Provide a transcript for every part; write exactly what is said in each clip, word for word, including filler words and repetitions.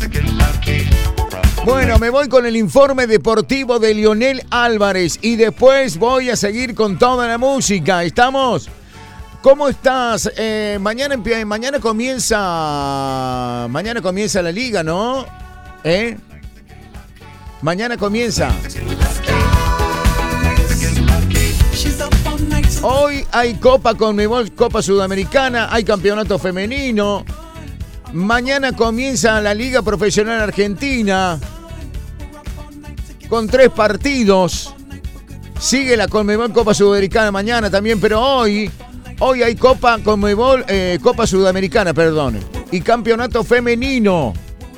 Bueno, me voy con el informe deportivo de Lionel Álvarez y después voy a seguir con toda la música. ¿Estamos? ¿Cómo estás? Eh, mañana, mañana comienza. Mañana comienza la liga, ¿no? ¿Eh? Mañana comienza. Hoy hay Copa Conmebol, Copa Sudamericana, hay campeonato femenino. Mañana comienza la Liga Profesional Argentina con tres partidos. Sigue la Conmebol Copa Sudamericana mañana también, pero hoy, hoy hay Copa Conmebol, eh, Copa Sudamericana, perdón, y campeonato femenino.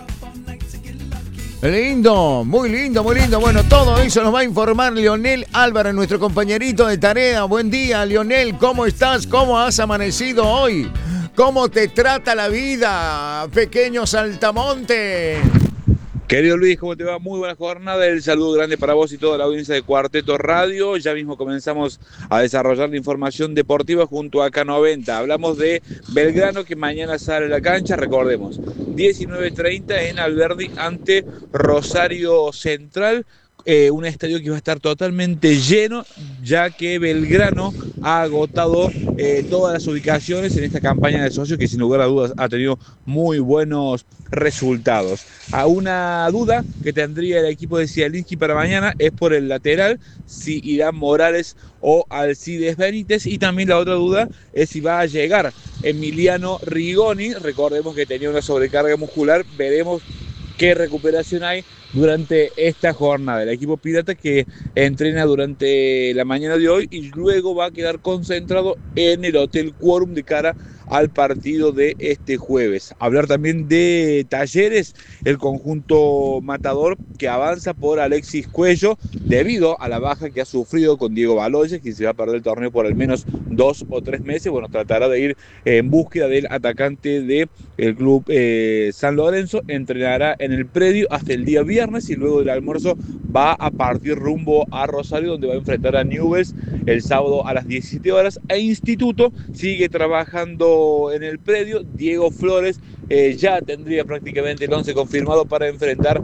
Lindo, muy lindo, muy lindo. Bueno, todo eso nos va a informar Lionel Álvarez, nuestro compañerito de tarea. Buen día, Lionel, ¿cómo estás? ¿Cómo has amanecido hoy? ¿Cómo te trata la vida, pequeño saltamonte? Querido Luis, ¿cómo te va? Muy buena jornada. El saludo grande para vos y toda la audiencia de Cuarteto Radio. Ya mismo comenzamos a desarrollar la información deportiva junto a K noventa. Hablamos de Belgrano, que mañana sale a la cancha. Recordemos, diecinueve treinta en Alberdi ante Rosario Central. Eh, un estadio que va a estar totalmente lleno, ya que Belgrano ha agotado eh, todas las ubicaciones en esta campaña de socios que sin lugar a dudas ha tenido muy buenos resultados. A una duda que tendría el equipo de Zielinski para mañana es por el lateral, si Irán Morales o Alcides Benítez, y también la otra duda es si va a llegar Emiliano Rigoni. Recordemos que tenía una sobrecarga muscular, veremos qué recuperación hay durante esta jornada. El equipo pirata que entrena durante la mañana de hoy y luego va a quedar concentrado en el Hotel Quórum de cara al partido de este jueves. Hablar también de Talleres, el conjunto matador que avanza por Alexis Cuello debido a la baja que ha sufrido con Diego Baloyes, que se va a perder el torneo por al menos dos o tres meses. Bueno, tratará de ir en búsqueda del atacante del club eh, San Lorenzo. Entrenará en el predio hasta el día viernes y luego del almuerzo va a partir rumbo a Rosario, donde va a enfrentar a Newell's el sábado a las diecisiete horas. E Instituto sigue trabajando en el predio. Diego Flores eh, ya tendría prácticamente el once confirmado para enfrentar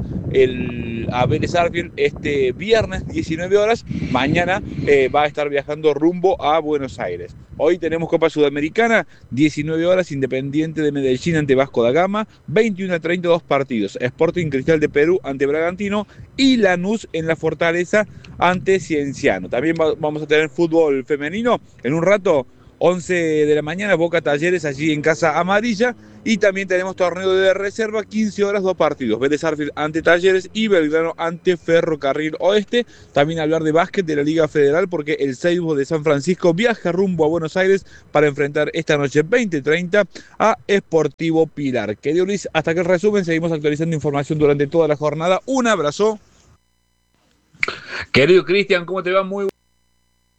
el, a Vélez Sarsfield este viernes diecinueve horas. Mañana eh, va a estar viajando rumbo a Buenos Aires. Hoy tenemos Copa Sudamericana, diecinueve horas, Independiente de Medellín ante Vasco da Gama, veintiuno a treinta, dos partidos, Sporting Cristal de Perú ante Bragantino y Lanús en la Fortaleza ante Cienciano. También va, vamos a tener fútbol femenino en un rato. once de la mañana, Boca Talleres allí en Casa Amarilla. Y también tenemos torneo de reserva, quince horas, dos partidos. Vélez Sarsfield ante Talleres y Belgrano ante Ferrocarril Oeste. También hablar de básquet de la Liga Federal, porque el Seibo de San Francisco viaja rumbo a Buenos Aires para enfrentar esta noche veinte treinta a Sportivo Pilar. Querido Luis, hasta que el resumen, seguimos actualizando información durante toda la jornada. Un abrazo. Querido Cristian, ¿cómo te va? Muy